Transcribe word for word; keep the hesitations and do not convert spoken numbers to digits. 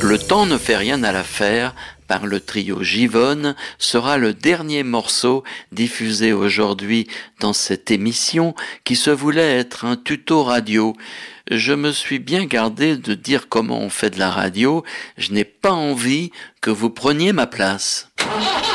Le temps ne fait rien à l'affaire par le trio Givonne sera le dernier morceau diffusé aujourd'hui dans cette émission qui se voulait être un tuto radio. Je me suis bien gardé de dire comment on fait de la radio, je n'ai pas envie que vous preniez ma place.